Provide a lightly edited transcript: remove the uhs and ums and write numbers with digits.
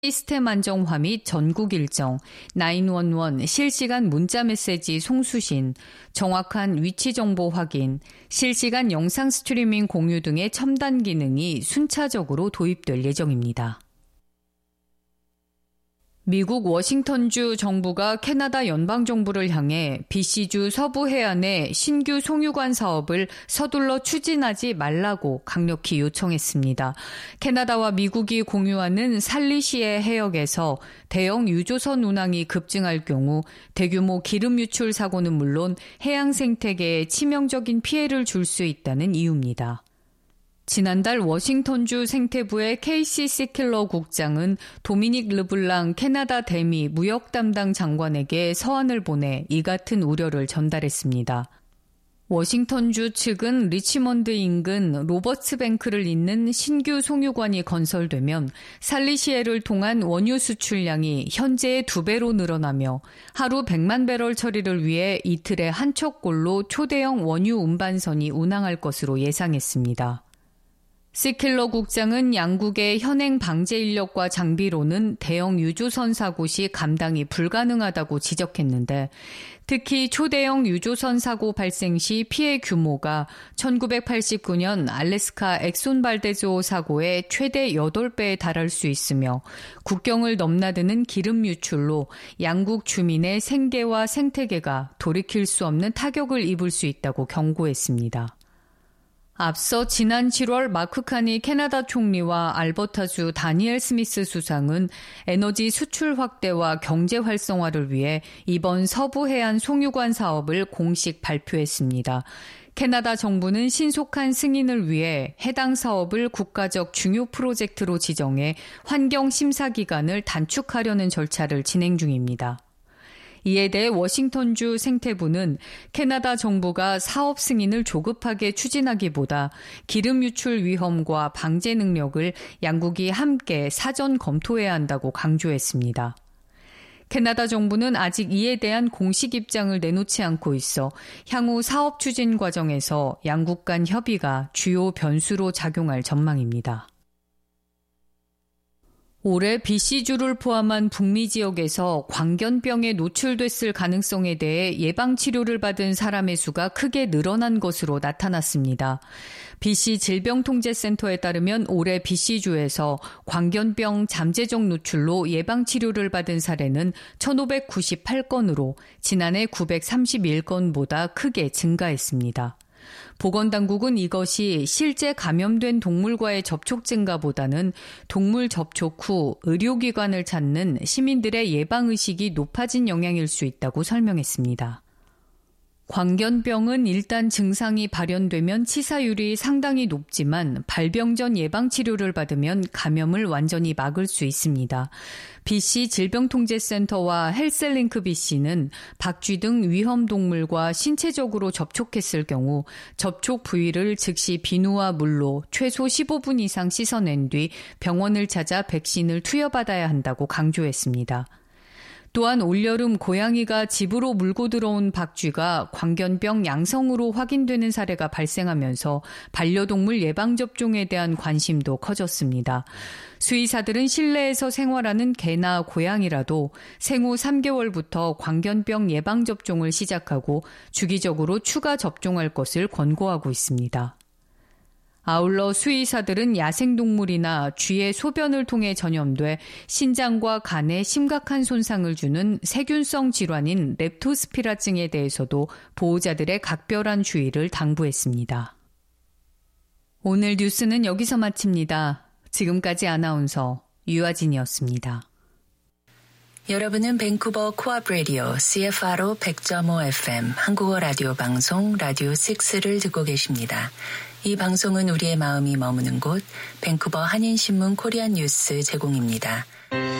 시스템 안정화 및 전국 일정, 911 실시간 문자 메시지 송수신, 정확한 위치 정보 확인, 실시간 영상 스트리밍 공유 등의 첨단 기능이 순차적으로 도입될 예정입니다. 미국 워싱턴주 정부가 캐나다 연방정부를 향해 BC주 서부 해안의 신규 송유관 사업을 서둘러 추진하지 말라고 강력히 요청했습니다. 캐나다와 미국이 공유하는 살리시의 해역에서 대형 유조선 운항이 급증할 경우 대규모 기름 유출 사고는 물론 해양 생태계에 치명적인 피해를 줄 수 있다는 이유입니다. 지난달 워싱턴주 생태부의 케이시 시킬러 국장은 도미닉 르블랑 캐나다 대미 무역 담당 장관에게 서한을 보내 이 같은 우려를 전달했습니다. 워싱턴주 측은 리치먼드 인근 로버츠뱅크를 잇는 신규 송유관이 건설되면 살리시에를 통한 원유 수출량이 현재의 2배로 늘어나며 하루 100만 배럴 처리를 위해 이틀에 한 척꼴로 초대형 원유 운반선이 운항할 것으로 예상했습니다. 시킬러 국장은 양국의 현행 방제 인력과 장비로는 대형 유조선 사고 시 감당이 불가능하다고 지적했는데 특히 초대형 유조선 사고 발생 시 피해 규모가 1989년 알래스카 엑손 발데조 사고의 최대 8배에 달할 수 있으며 국경을 넘나드는 기름 유출로 양국 주민의 생계와 생태계가 돌이킬 수 없는 타격을 입을 수 있다고 경고했습니다. 앞서 지난 7월 마크 카니 캐나다 총리와 알버타주 다니엘 스미스 수상은 에너지 수출 확대와 경제 활성화를 위해 이번 서부 해안 송유관 사업을 공식 발표했습니다. 캐나다 정부는 신속한 승인을 위해 해당 사업을 국가적 중요 프로젝트로 지정해 환경 심사 기간을 단축하려는 절차를 진행 중입니다. 이에 대해 워싱턴주 생태부는 캐나다 정부가 사업 승인을 조급하게 추진하기보다 기름 유출 위험과 방제 능력을 양국이 함께 사전 검토해야 한다고 강조했습니다. 캐나다 정부는 아직 이에 대한 공식 입장을 내놓지 않고 있어 향후 사업 추진 과정에서 양국 간 협의가 주요 변수로 작용할 전망입니다. 올해 BC주를 포함한 북미 지역에서 광견병에 노출됐을 가능성에 대해 예방치료를 받은 사람의 수가 크게 늘어난 것으로 나타났습니다. BC 질병통제센터에 따르면 올해 BC주에서 광견병 잠재적 노출로 예방치료를 받은 사례는 1,598건으로 지난해 931건보다 크게 증가했습니다. 보건당국은 이것이 실제 감염된 동물과의 접촉 증가보다는 동물 접촉 후 의료기관을 찾는 시민들의 예방의식이 높아진 영향일 수 있다고 설명했습니다. 광견병은 일단 증상이 발현되면 치사율이 상당히 높지만 발병 전 예방치료를 받으면 감염을 완전히 막을 수 있습니다. BC 질병통제센터와 헬스링크 BC는 박쥐 등 위험동물과 신체적으로 접촉했을 경우 접촉 부위를 즉시 비누와 물로 최소 15분 이상 씻어낸 뒤 병원을 찾아 백신을 투여받아야 한다고 강조했습니다. 또한 올여름 고양이가 집으로 물고 들어온 박쥐가 광견병 양성으로 확인되는 사례가 발생하면서 반려동물 예방접종에 대한 관심도 커졌습니다. 수의사들은 실내에서 생활하는 개나 고양이라도 생후 3개월부터 광견병 예방접종을 시작하고 주기적으로 추가 접종할 것을 권고하고 있습니다. 아울러 수의사들은 야생동물이나 쥐의 소변을 통해 전염돼 신장과 간에 심각한 손상을 주는 세균성 질환인 렙토스피라증에 대해서도 보호자들의 각별한 주의를 당부했습니다. 오늘 뉴스는 여기서 마칩니다. 지금까지 아나운서 유아진이었습니다. 여러분은 밴쿠버 코앞 라디오 CFRO 100.5 FM 한국어 라디오 방송 라디오 6를 듣고 계십니다. 이 방송은 우리의 마음이 머무는 곳 밴쿠버 한인신문 코리안 뉴스 제공입니다.